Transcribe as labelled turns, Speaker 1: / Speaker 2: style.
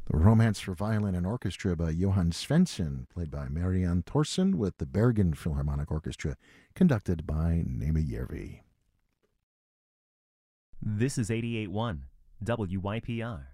Speaker 1: The Romance for Violin and Orchestra by Johann Svensson, played by Marianne Thorsen with the Bergen Philharmonic Orchestra, conducted by Nema Järvi.
Speaker 2: This is 88.1 WYPR.